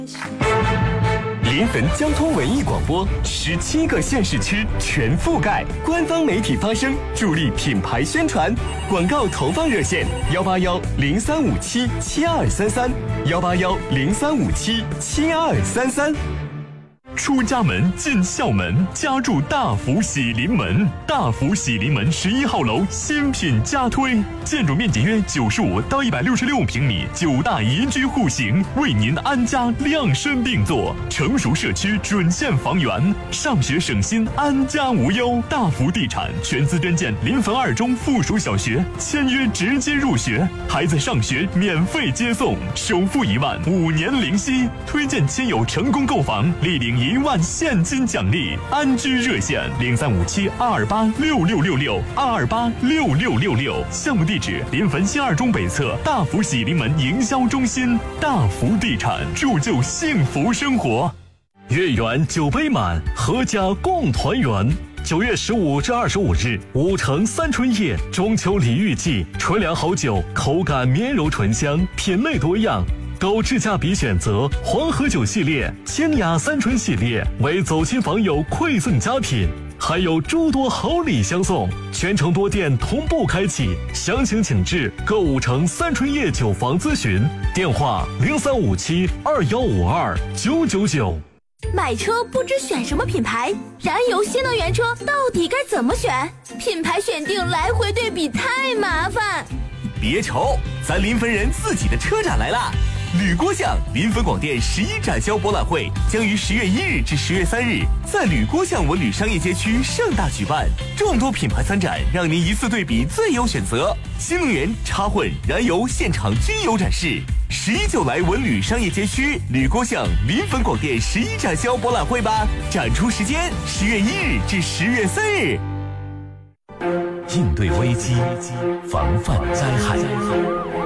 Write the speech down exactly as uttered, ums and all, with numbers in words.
临汾交通文艺广播，十七个县市区全覆盖，官方媒体发声，助力品牌宣传。广告投放热线：幺八幺零三五七七二三三，幺八幺零三五七七二三三。 出家门进校门，家住大福喜临门。大福喜临门十一号楼新品加推，建筑面积约九十五到一百六十六平米，九大宜居户型，为您安家量身定做。成熟社区准线房源，上学省心，安家无忧。大福地产全资捐建临汾二中附属小学，签约直接入学，孩子上学免费接送，首付一万，五年零息。推荐亲友成功购房，立领一万现金奖励。安居热线零三五七二二八六六六六二二八六六六六。项目地址：临汾新二中北侧大福喜临门营销中心。大福地产，铸就幸福生活。 月圆酒杯满，阖家共团圆。九月十五至二十五日，五城三春夜中秋礼遇季，纯粮好酒，口感绵柔醇香，品类多样。购智驾比选择黄河酒系列、清雅三春系列，为走亲访友馈赠佳品，还有诸多好礼相送。全城多店同步开启，详情请至购五城三春夜酒房咨询，电话零三五七二幺五二九九九。 买车不知选什么品牌，燃油新能源车到底该怎么选？品牌选定来回对比太麻烦。 别愁，咱临汾人自己的车展来啦！吕郭巷临汾广电十一展销博览会将于十月一日至十月三日在吕郭巷文旅商业街区盛大举办，众多品牌参展，让您一次对比最有选择。新能源、插混、燃油现场均有展示。十一就来文旅商业街区吕郭巷临汾广电十一展销博览会吧！展出时间：十月一日至十月三日。 应对危机，防范灾害。